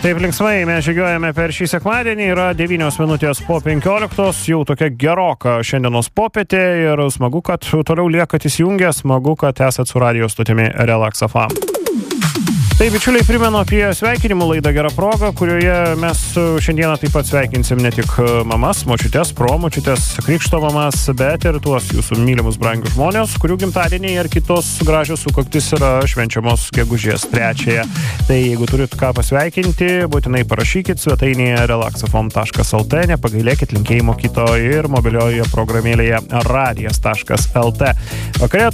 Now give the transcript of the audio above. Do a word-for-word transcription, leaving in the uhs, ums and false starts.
Taip linksmai mes žygiuojame per šį sekmadienį, yra devynios minutės po penkioliktos, jau tokia geroka šiandienos popietė ir smagu, kad toliau liekat įsijungę, smagu, kad esat su radijo stotimi Relax F M. Tai bičiuliai, primenu apie sveikinimų laidą Gera proga, kurioje mes šiandieną taip pat sveikinsim ne tik mamas, močiutės, promočiutės, krikšto mamas, bet ir tuos jūsų mylimus brangius žmonės, kurių gimtadieniai ar kitos gražios sukaktis yra švenčiamos gegužės trečiąją. Tai jeigu turit ką pasveikinti, būtinai parašykit svetainėje relax f m taškas l t, nepagailėkit linkėjimo kito ir mobiliojoje programėlėje radijas taškas l t. Vakare